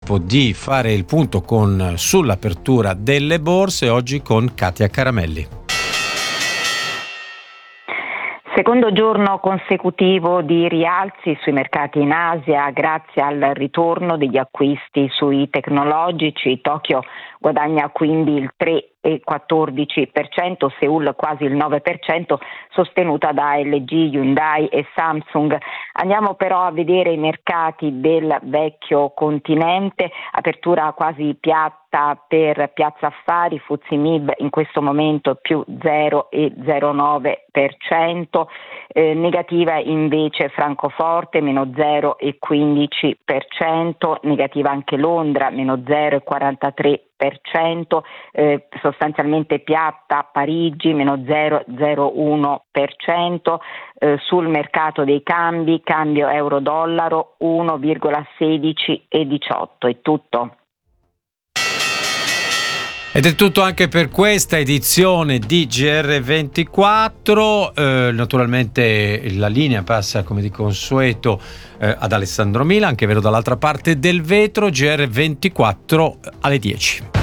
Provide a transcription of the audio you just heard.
tempo di fare il punto sull'apertura delle borse, oggi con Katia Caramelli. Secondo giorno consecutivo di rialzi sui mercati in Asia grazie al ritorno degli acquisti sui tecnologici. Tokyo guadagna quindi il 3,14%, Seoul quasi il 9%, sostenuta da LG, Hyundai e Samsung. Andiamo però a vedere i mercati del vecchio continente, apertura quasi piatta per Piazza Affari, FTSE MIB in questo momento più 0,09%, negativa invece Francoforte meno 0,15%, negativa anche Londra meno 0,43%, sostanzialmente piatta Parigi meno 0,01%, sul mercato dei cambi, cambio euro-dollaro 1,1618. È tutto. Ed è tutto anche per questa edizione di GR24. Naturalmente la linea passa come di consueto ad Alessandro Milan, che vedo dall'altra parte del vetro. GR24 alle 10.